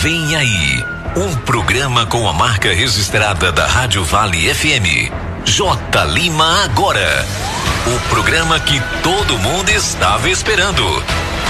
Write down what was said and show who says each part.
Speaker 1: Vem aí, um programa com a marca registrada da Rádio Vale FM. J Lima Agora. O programa que todo mundo estava esperando.